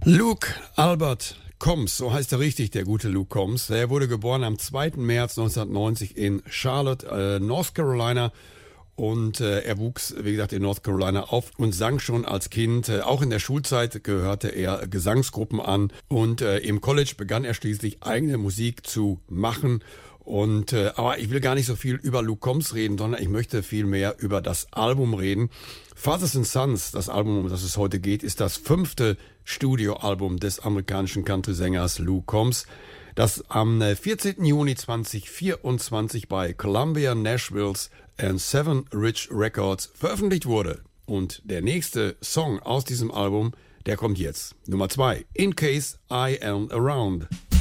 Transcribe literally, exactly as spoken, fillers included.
Luke Albert Combs, so heißt er richtig, der gute Luke Combs. Er wurde geboren am zweiten März neunzehnhundertneunzig in Charlotte, äh, North Carolina. Und äh, er wuchs, wie gesagt, in North Carolina auf und sang schon als Kind. Äh, auch in der Schulzeit gehörte er Gesangsgruppen an. Und äh, im College begann er schließlich eigene Musik zu machen. Und äh, aber ich will gar nicht so viel über Luke Combs reden, sondern ich möchte viel mehr über das Album reden. Fathers and Sons, das Album, um das es heute geht, ist das fünfte Studioalbum des amerikanischen Country-Sängers Luke Combs, das am vierzehnten Juni zweitausendvierundzwanzig bei Columbia Nashville's and Seven Ridge Records veröffentlicht wurde. Und der nächste Song aus diesem Album, der kommt jetzt. Nummer zwei, In Case I Am Around.